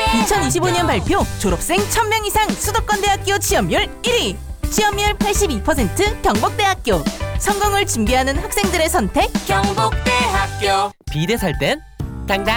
2025년 발표 졸업생 1000명 이상 수도권대학교 취업률 1위, 취업률 82% 경북대학교. 성공을 준비하는 학생들의 선택 경북대학교. 비대 살 땐 당당